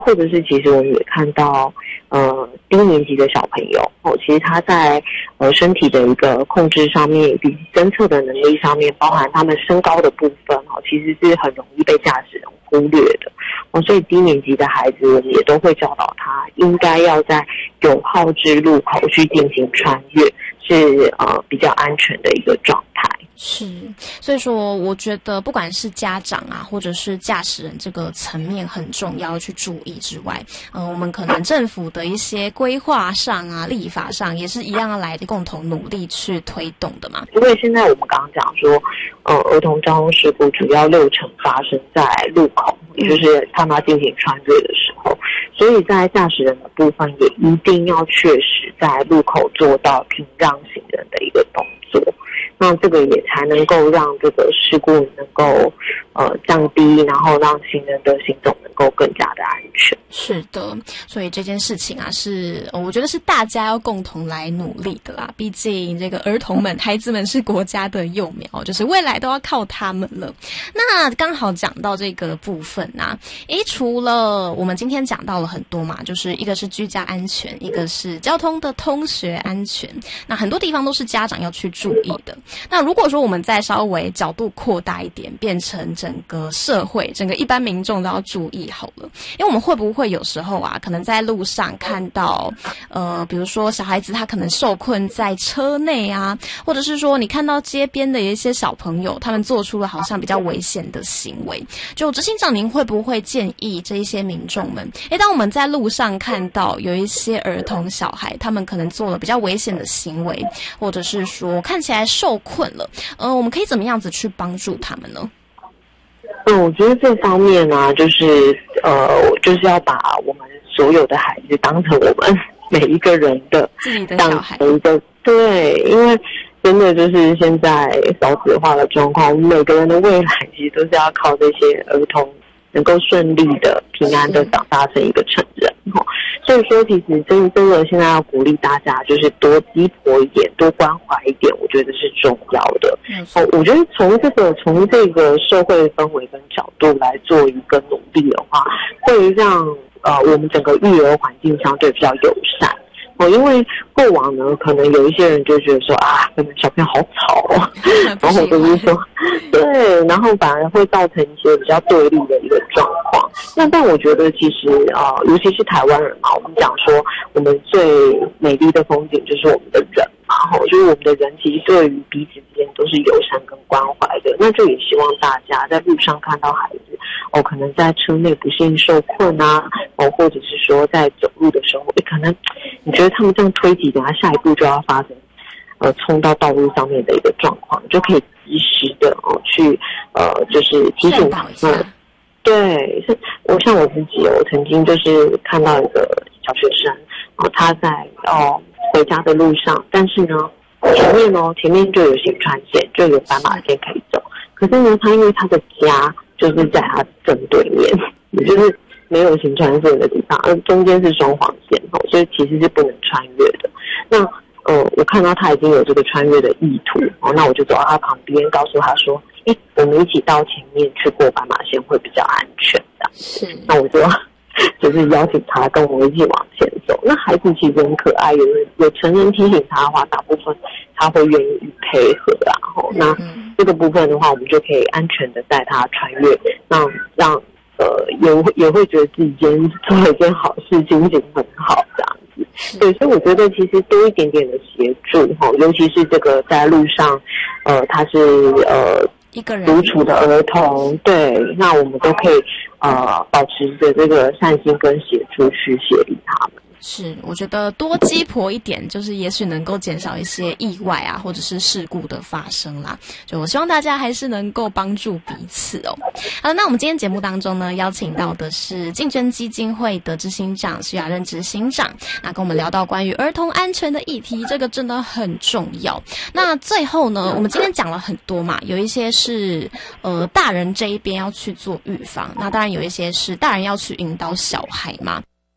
或者是其实我们也看到低年级的小朋友其实他在身体的一个控制上面以及侦测的能力上面，包含他们身高的部分其实是很容易被驾驶人忽略的所以低年级的孩子我们也都会教导他应该要在有号之路口去进行穿越，是比较安全的一个状态。 是，所以说我觉得不管是家长啊，或者是驾驶人这个层面很重要去注意之外，我们可能政府的一些规划上啊、立法上也是一样要来共同努力去推动的嘛。 因为现在我们刚刚讲说，儿童交通事故主要60%发生在路口，也就是他们要进行穿越的时候，所以在驾驶人的部分也一定要确实在路口做到停让行人的一个动作。那这个也才能够让这个事故能够降低，然后让行人的行走能够更加的安全。 是的，所以这件事情啊，是我觉得是大家要共同来努力的啦。毕竟这个儿童们、孩子们是国家的幼苗，就是未来都要靠他们了。那刚好讲到这个部分啊，除了我们今天讲到了很多嘛，就是一个是居家安全，一个是交通的通学安全，那很多地方都是家长要去注意的。那如果说我们再稍微角度扩大一点，变成整个社会、整个一般民众都要注意好了，因为我们会不会有时候啊，可能在路上看到比如说小孩子他可能受困在车内啊，或者是说你看到街边的一些小朋友，他们做出了好像比较危险的行为，就执行长您会不会建议这一些民众们，当我们在路上看到有一些儿童小孩，他们可能做了比较危险的行为，或者是说看起来受困了，我们可以怎么样子去帮助他们呢？ 我觉得这方面啊，就是就是要把我们所有的孩子当成我们每一个人的自己的小孩对，因为真的就是现在少子化的状况，每个人的未来其实都是要靠这些儿童能够顺利的、平安的长大成一个成人。所以说其实真的现在要鼓励大家就是多鸡婆一点，多关怀一点，我觉得是重要的。我觉得从这个社会氛围跟角度来做一个努力的话，会让我们整个育儿环境相对比较友善。因为过往呢，可能有一些人就觉得说可能小朋友好吵然后就是说，对，然后反而会造成一些比较对立的一个状况。但我觉得其实尤其是台湾人嘛，我们讲说我们最美丽的风景就是我们的人嘛，就是我们的人其实对于彼此之间都是友善跟关怀的。那就也希望大家在路上看到孩子可能在车内不幸受困啊，或者是说在走路的时候，可能你觉得他们这样推挤，等下下一步就要发生冲到道路上面的一个状况，就可以及时的去就是提醒他们。对，像我自己我曾经就是看到一个小学生他在回家的路上，但是呢前面就有行穿线，就有斑马线可以走，可是呢他因为他的家就是在他正对面，也就是没有行穿线的地方，中间是双黄线所以其实是不能穿越的。那我看到他已经有这个穿越的意图那我就走到他旁边，告诉他说我们一起到前面去过斑马线会比较安全这样。 是， 那我就是邀请他跟我一起往前走。那孩子其实很可爱，有成人提醒他的话，大部分他会愿意配合那这个部分的话，我们就可以安全的带他穿越，让也会觉得自己今天做了一件好事，心情很好这样子。对，所以我觉得其实多一点点的协助尤其是这个在路上他是一个人独处的儿童，对，那我们都可以保持着这个善心跟协助去协力他们。 是，我觉得多鸡婆一点，就是也许能够减少一些意外啊，或者是事故的发生啦。就我希望大家还是能够帮助彼此哦。好了，那我们今天节目当中呢，邀请到的是竞争基金会的执行长徐雅任执行长，那跟我们聊到关于儿童安全的议题，这个真的很重要。那最后呢，我们今天讲了很多嘛，有一些是大人这一边要去做预防，那当然有一些是大人要去引导小孩嘛。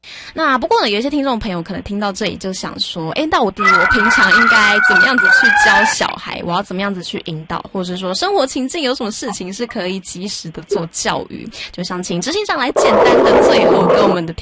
那不过呢，有一些听众朋友可能听到这里就想说，到底我平常应该怎么样子去教小孩？我要怎么样子去引导？或者说生活情境有什么事情是可以及时的做教育？就想请执行长来简单的最后跟我们的